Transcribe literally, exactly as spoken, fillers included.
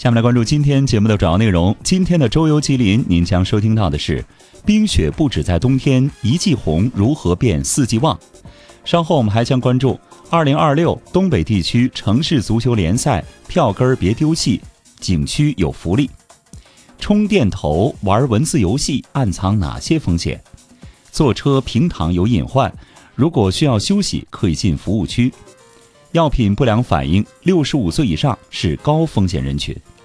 下面来关注今天节目的主要内容。今天的周游吉林，您将收听到的是：冰雪不止在冬天，一季红如何变四季旺？稍后我们还将关注二零二六东北地区城市足球联赛，票根别丢弃，景区有福利。充电头玩文字游戏暗藏哪些风险？坐车平躺有隐患，如果需要休息可以进服务区。药品不良反应，六十五岁以上是高风险人群。